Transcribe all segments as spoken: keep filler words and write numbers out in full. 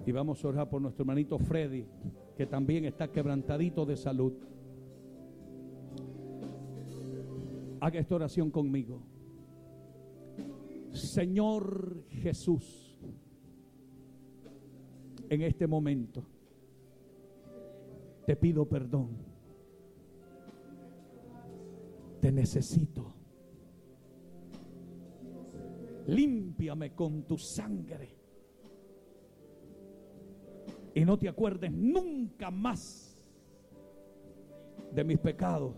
Y vamos a orar por nuestro hermanito Freddy, que también está quebrantadito de salud. Haga esta oración conmigo. Señor Jesús, en este momento te pido perdón. Te necesito. Límpiame con tu sangre. Y no te acuerdes nunca más de mis pecados.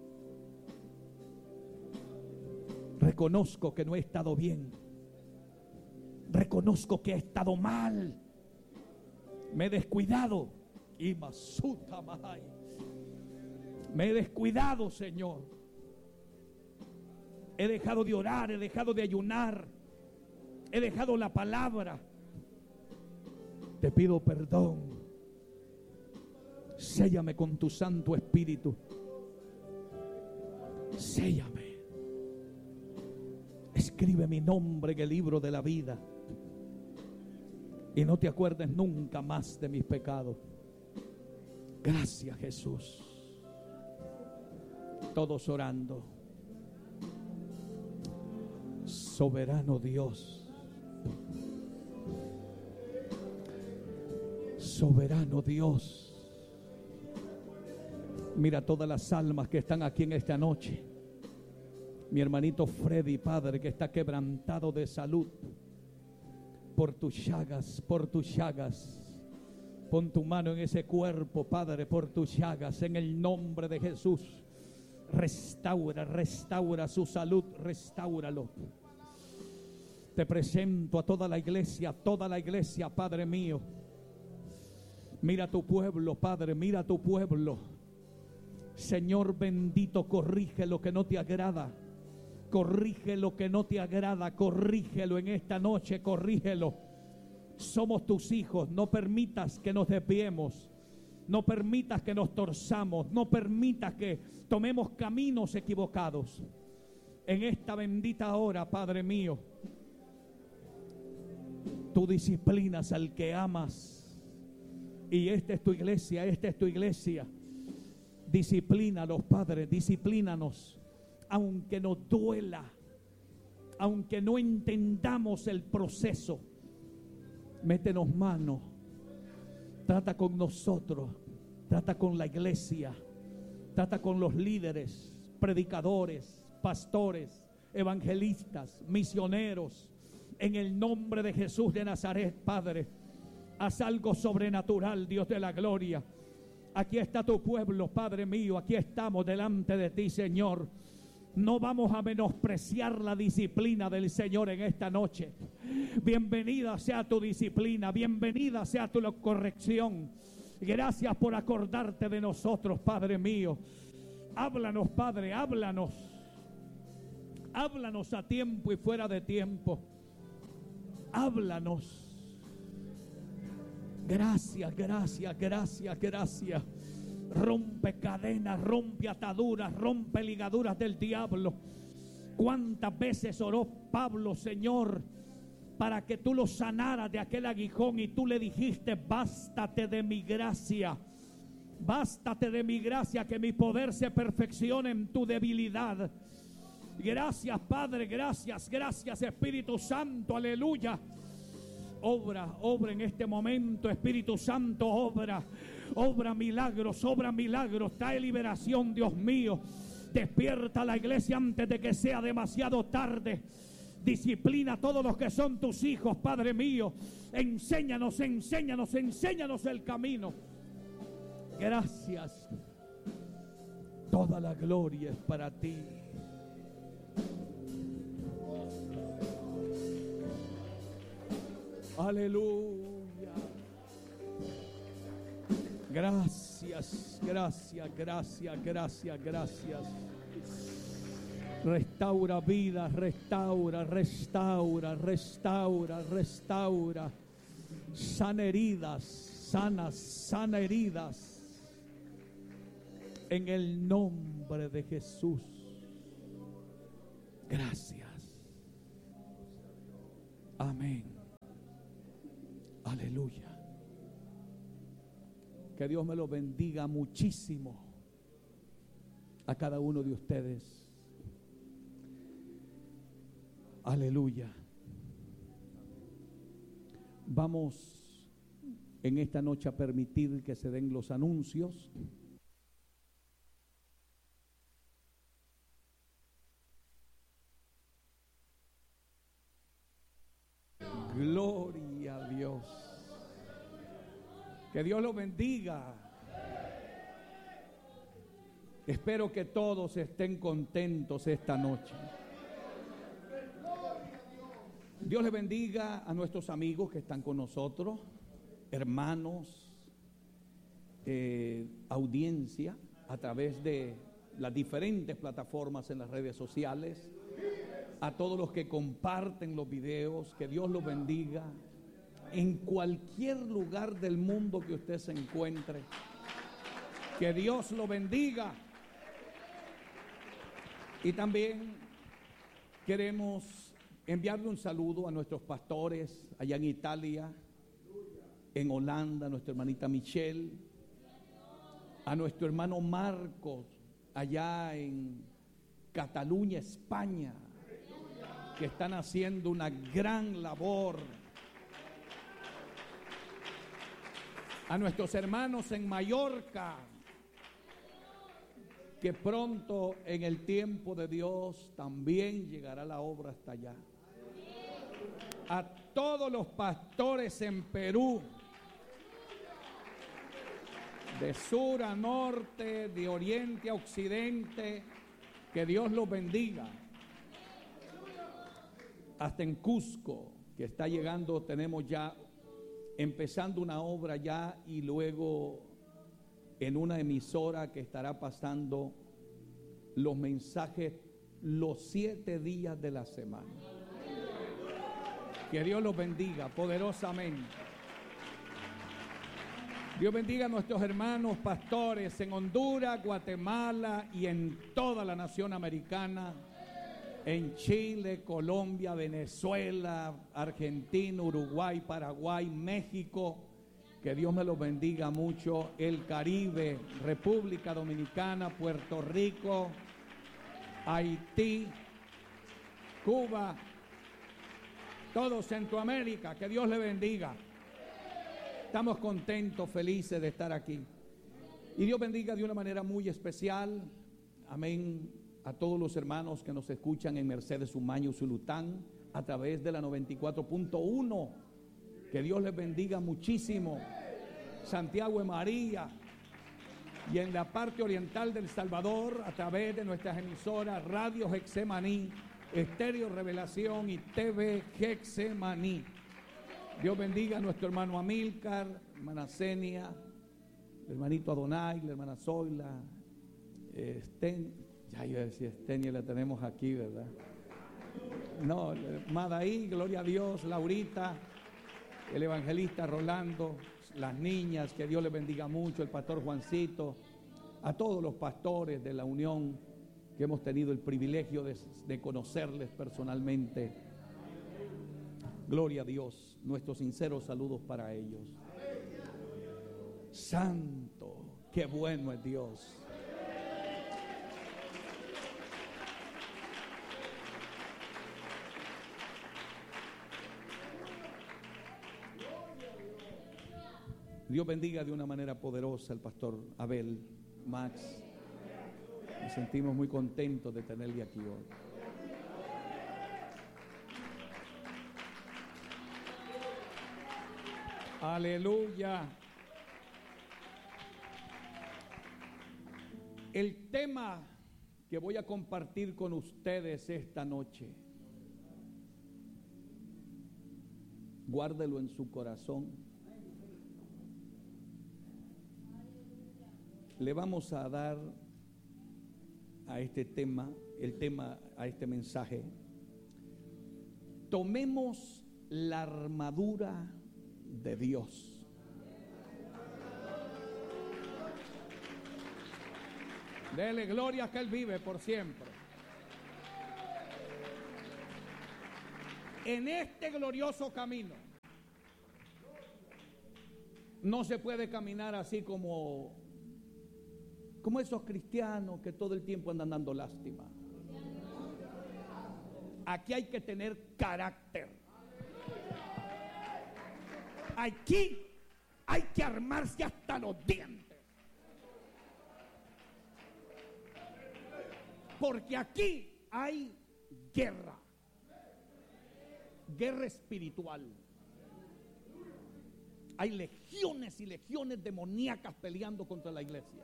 Reconozco que no he estado bien. Reconozco que he estado mal. Me he descuidado. Y masuta mahai. Me he descuidado, Señor. He dejado de orar, he dejado de ayunar. He dejado la palabra. Te pido perdón. Séllame con tu Santo Espíritu. Séllame. Escribe mi nombre en el libro de la vida. Y no te acuerdes nunca más de mis pecados. Gracias, Jesús. Todos orando. Soberano Dios. Soberano Dios. Mira todas las almas que están aquí en esta noche. Mi hermanito Freddy, Padre, que está quebrantado de salud. Por tus llagas, por tus llagas. Pon tu mano en ese cuerpo, Padre, por tus llagas. En el nombre de Jesús. Restaura, restaura su salud, restáuralo. Te presento a toda la iglesia, toda la iglesia, Padre mío. Mira tu pueblo, Padre, mira tu pueblo. Señor bendito, corrige lo que no te agrada. Corrige lo que no te agrada, corrígelo en esta noche, corrígelo. Somos tus hijos, no permitas que nos desviemos. No permitas que nos torzamos, no permitas que tomemos caminos equivocados. En esta bendita hora, Padre mío, tú disciplinas al que amas. Y esta es tu iglesia, esta es tu iglesia. Disciplínalos, Padre, disciplínanos. Aunque nos duela, aunque no entendamos el proceso, métenos mano. Trata con nosotros, trata con la iglesia, trata con los líderes, predicadores, pastores, evangelistas, misioneros. En el nombre de Jesús de Nazaret, Padre, haz algo sobrenatural, Dios de la gloria. Aquí está tu pueblo, Padre mío, aquí estamos delante de ti, Señor. No vamos a menospreciar la disciplina del Señor en esta noche. Bienvenida sea tu disciplina, bienvenida sea tu corrección. Gracias por acordarte de nosotros, Padre mío. Háblanos, Padre, háblanos. Háblanos a tiempo y fuera de tiempo. Háblanos. Gracias, gracias, gracias, gracias. Rompe cadenas, rompe ataduras, rompe ligaduras del diablo. ¿Cuántas veces oró Pablo, Señor, para que tú lo sanaras de aquel aguijón? Y tú le dijiste: bástate de mi gracia. Bástate de mi gracia, que mi poder se perfeccione en tu debilidad. Gracias, Padre, gracias, gracias, Espíritu Santo, aleluya. Obra, obra en este momento, Espíritu Santo, obra. Obra milagros, obra milagros, trae liberación, Dios mío. Despierta a la iglesia antes de que sea demasiado tarde. Disciplina a todos los que son tus hijos, Padre mío. Enséñanos, enséñanos, enséñanos el camino. Gracias. Toda la gloria es para ti. Aleluya. Gracias, gracias, gracias, gracias, gracias. Restaura vidas, restaura, restaura, restaura, restaura. Sana heridas, sana, sana heridas. En el nombre de Jesús. Gracias. Amén. Aleluya. Que Dios me lo bendiga muchísimo a cada uno de ustedes. Aleluya. Vamos en esta noche a permitir que se den los anuncios. Gloria a Dios. Que Dios los bendiga. Espero que todos estén contentos esta noche. Dios les bendiga a nuestros amigos que están con nosotros, hermanos, eh, audiencia a través de las diferentes plataformas en las redes sociales, a todos los que comparten los videos. Que Dios los bendiga en cualquier lugar del mundo que usted se encuentre. Que Dios lo bendiga. Y también queremos enviarle un saludo a nuestros pastores allá en Italia, en Holanda, a nuestra hermanita Michelle, a nuestro hermano Marcos allá en Cataluña, España, que están haciendo una gran labor. A nuestros hermanos en Mallorca, que pronto en el tiempo de Dios también llegará la obra hasta allá. A todos los pastores en Perú, de sur a norte, de oriente a occidente, que Dios los bendiga. Hasta en Cusco, que está llegando, tenemos ya empezando una obra ya, y luego en una emisora que estará pasando los mensajes los siete días de la semana. Que Dios los bendiga poderosamente. Dios bendiga a nuestros hermanos pastores en Honduras, Guatemala y en toda la nación americana, en Chile, Colombia, Venezuela, Argentina, Uruguay, Paraguay, México. Que Dios me los bendiga mucho. El Caribe, República Dominicana, Puerto Rico, Haití, Cuba, todo Centroamérica. Que Dios le bendiga. Estamos contentos, felices de estar aquí. Y Dios bendiga de una manera muy especial, amén, a todos los hermanos que nos escuchan en Mercedes, Umaño, Zulután, a través de la noventa y cuatro punto uno. Que Dios les bendiga muchísimo. Santiago de María, y en la parte oriental del Salvador, a través de nuestras emisoras Radio Getsemaní, Estéreo Revelación y T V Getsemaní. Dios bendiga a nuestro hermano Amílcar, hermana Zenia, el hermanito Adonai, la hermana Zoila, eh, Sten, ya iba a decir Stenia, la tenemos aquí, ¿verdad? No, Madaí, gloria a Dios, Laurita, el evangelista Rolando, las niñas, que Dios les bendiga mucho, el pastor Juancito, a todos los pastores de la Unión que hemos tenido el privilegio de, de conocerles personalmente. Gloria a Dios, nuestros sinceros saludos para ellos. Santo, qué bueno es Dios. Dios bendiga de una manera poderosa al pastor Abel Max. Nos sentimos muy contentos de tenerle aquí hoy. Aleluya. El tema que voy a compartir con ustedes esta noche, guárdelo en su corazón. Le vamos a dar a este tema, el tema, a este mensaje. Tomemos la armadura de Dios. Dele gloria a que Él vive por siempre. En este glorioso camino No se puede caminar así como, como esos cristianos que todo el tiempo andan dando lástima. Aquí hay que tener carácter. Aquí hay que armarse hasta los dientes. Porque aquí hay guerra. Guerra espiritual. Hay legiones y legiones demoníacas peleando contra la iglesia.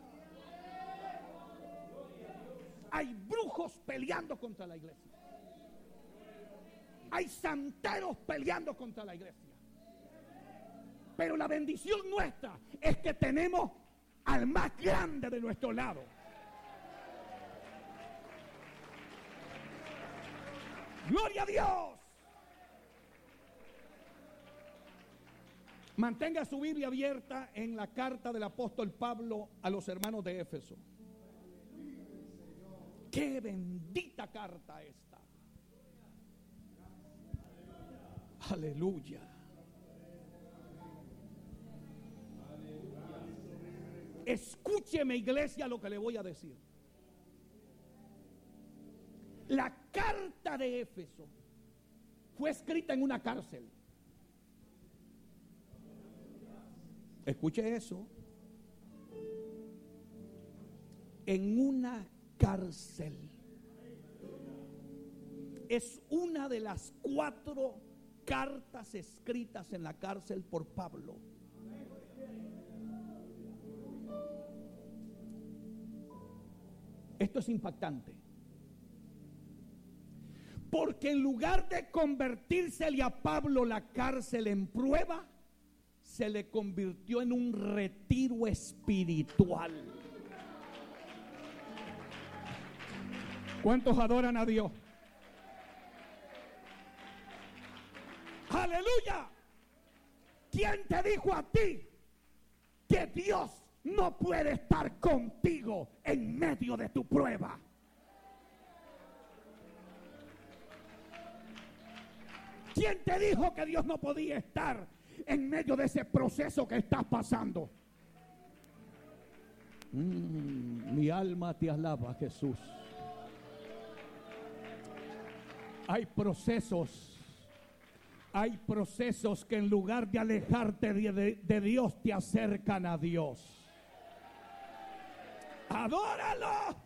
Hay brujos peleando contra la iglesia. Hay santeros peleando contra la iglesia. Pero la bendición nuestra es que tenemos al más grande de nuestro lado. ¡Gloria a Dios! Mantenga su Biblia abierta en la carta del apóstol Pablo a los hermanos de Éfeso. ¡Qué bendita carta esta! Aleluya. Escúcheme, iglesia, lo que le voy a decir. La carta de Éfeso fue escrita en una cárcel. Escuche eso. En una cárcel. Es una de las cuatro cartas escritas en la cárcel por Pablo. Esto es impactante. Porque en lugar de convertírsele a Pablo la cárcel en prueba, se le convirtió en un retiro espiritual. ¿Cuántos adoran a Dios? ¡Aleluya! ¿Quién te dijo a ti que Dios no puede estar contigo en medio de tu prueba? ¿Quién te dijo que Dios no podía estar en medio de ese proceso que estás pasando? Mm, mi alma te alaba, Jesús. Hay procesos, hay procesos que en lugar de alejarte de, de, de Dios, te acercan a Dios. ¡Adóralo!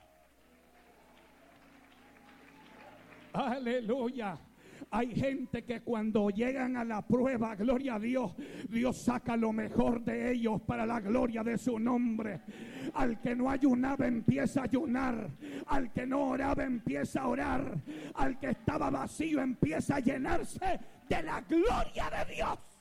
¡Aleluya! Hay gente que cuando llegan a la prueba, gloria a Dios, Dios saca lo mejor de ellos para la gloria de su nombre. Al que no ayunaba empieza a ayunar. Al que no oraba empieza a orar. Al que estaba vacío empieza a llenarse de la gloria de Dios.